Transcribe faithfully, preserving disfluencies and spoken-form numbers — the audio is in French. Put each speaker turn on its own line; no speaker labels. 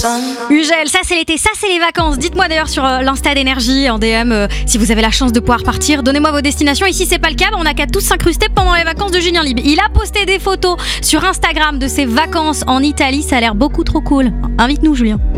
Ugel, ça c'est l'été, ça c'est les vacances. Dites-moi d'ailleurs sur euh, l'Insta d'Énergie en D M euh, si vous avez la chance de pouvoir partir. Donnez-moi vos destinations. Ici c'est pas le cas, on n'a qu'à tous s'incruster pendant les vacances de Julien Libre. Il a posté des photos sur Instagram de ses vacances en Italie. Ça a l'air beaucoup trop cool. Invite-nous, Julien.